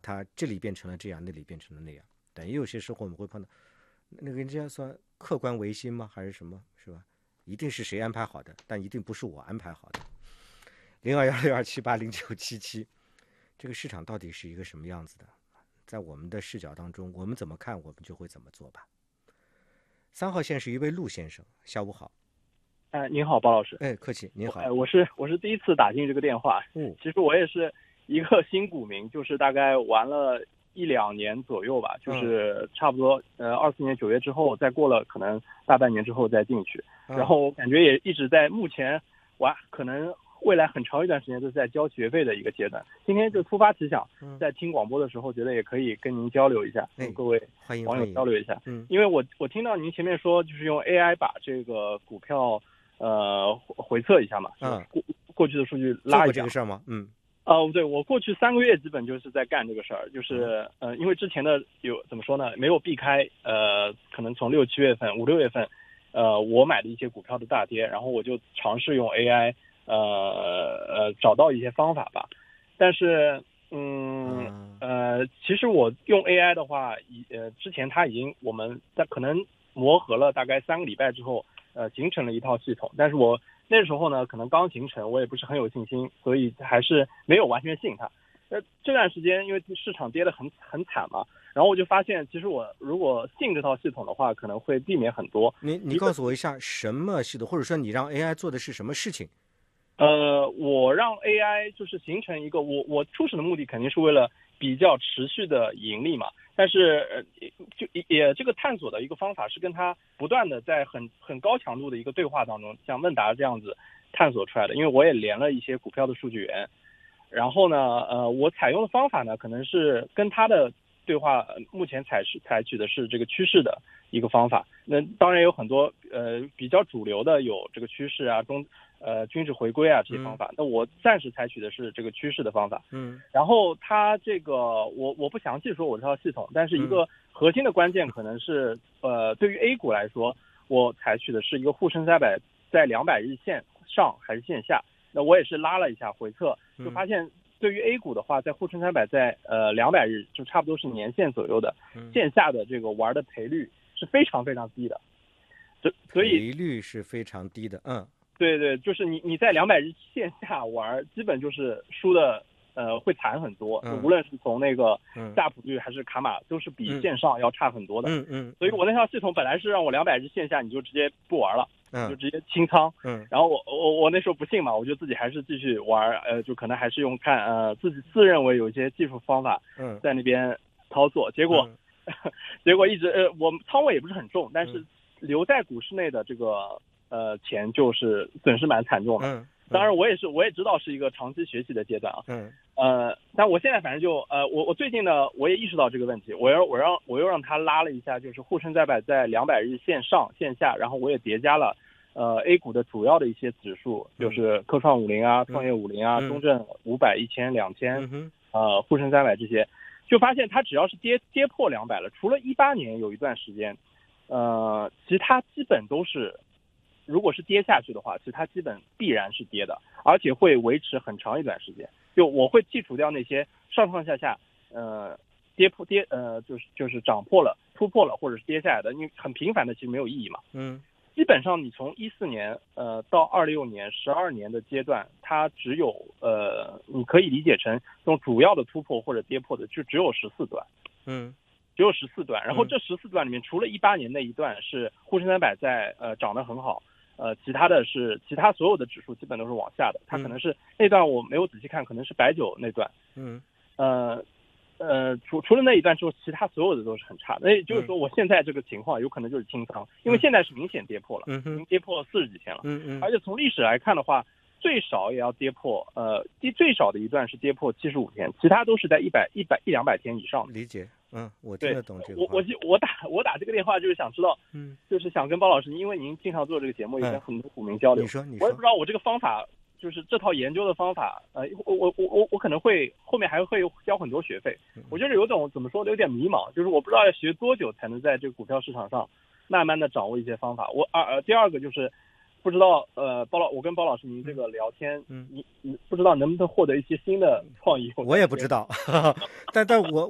它这里变成了这样，那里变成了那样。但也有些时候我们会碰到，那个人家算客观唯心吗？还是什么？是吧？一定是谁安排好的，但一定不是我安排好的。0216278077，这个市场到底是一个什么样子的？在我们的视角当中，我们怎么看，我们就会怎么做吧。3号线是一位陆先生，下午好。 您好，包老师。 客气，您好。 我是第一次打进这个电话。其实我也是一个新股民，就是大概玩了1-2年左右吧，就是差不多24年9月之后，再过了可能大半年之后再进去。然后我感觉也一直在目前玩，可能未来很长一段时间都是在交学费的一个阶段。今天就突发奇想，在听广播的时候，觉得也可以跟您交流一下，跟各位网友交流一下。因为我听到您前面说，就是用 AI 把这个股票回测一下嘛，过去的数据拉一下。做过这个事儿吗？ 对，我过去3个月基本就是在干这个事儿，就是因为之前的怎么说呢，没有避开可能从6-7月份、5-6月份，我买的一些股票的大跌，然后我就尝试用 AI 找到一些方法吧。但是其实我用 AI 的话，之前我们在可能磨合了大概3个礼拜之后，形成了一套系统。但是我那时候呢，可能刚形成，我也不是很有信心，所以还是没有完全信它。这段时间因为市场跌得很惨嘛，然后我就发现，其实我如果信这套系统的话，可能会避免很多。 你告诉我一下什么系统，或者说你让 AI 做的是什么事情？ 我让 AI 就是形成一个，我初始的目的肯定是为了比较持续的盈利嘛。但是也这个探索的一个方法是跟他不断的在很高强度的一个对话当中，像问答这样子探索出来的。因为我也连了一些股票的数据源，然后呢，我采用的方法呢，可能是跟他的对话，目前采取的是这个趋势的一个方法。那当然有很多比较主流的有这个趋势啊、均值回归啊这些方法。那我暂时采取的是这个趋势的方法。然后它这个我不详细说我这套系统，但是一个核心的关键可能是对于 A 股来说，我采取的是一个沪深300在200日线上还是线下。那我也是拉了一下回测，就发现对于 A 股的话，在沪深300在200日就差不多是年线左右的线下的这个玩的赔率是非常非常低的。所以赔率是非常低的。 对，就是你在200日线下玩，基本就是输的会惨很多。无论是从那个夏普率还是卡玛，都是比线上要差很多的。所以我那套系统本来是让我200日线下你就直接不玩了，就直接清仓。然后我那时候不信嘛，我就自己还是继续玩，就可能还是用自己自认为有一些技术方法在那边操作。结果一直我仓位也不是很重，但是留在股市内的这个钱就是损失蛮惨重的。当然我也知道是一个长期学习的阶段啊。但我现在反正就我最近呢，我也意识到这个问题，我又让他拉了一下，就是沪深300在200日线上线下，然后我也叠加了A 股的主要的一些指数，就是科创50啊、创业50啊、中证500、1000、2000，沪深300这些，就发现它只要是跌破200了，除了18年有一段时间，其他基本都是。如果是跌下去的话，其实它基本必然是跌的，而且会维持很长一段时间。就我会剔除掉那些上上下下，就是涨破了、突破了或者是跌下来的，因为很频繁的其实没有意义嘛。基本上你从14年到26年12年的阶段，它只有你可以理解成这种主要的突破或者跌破的就只有14段。只有14段，然后这14段里面，除了18年那一段是沪深300在涨得很好，其他所有的指数基本都是往下的。它可能是那段我没有仔细看，可能是白酒那段。除了那一段之后，其他所有的都是很差的。那也就是说，我现在这个情况有可能就是清仓，因为现在是明显跌破了，已经跌破了40几天了。而且从历史来看的话，最少也要跌破最少的一段是跌破75天，其他都是在100-200天以上的。 理解。我听得懂这个。 我打这个电话就是想知道，就是想跟包老师，因为您经常做这个节目，也跟很多股民交流。 你说， 我也不知道我这个方法，就是这套研究的方法，我可能会后面还会交很多学费。我觉得有种怎么说，有点迷茫，就是我不知道要学多久才能在这个股票市场上慢慢的掌握一些方法。第二个就是， 不知道我跟包老师您这个聊天，你不知道能不能获得一些新的创意？ 我也不知道，但我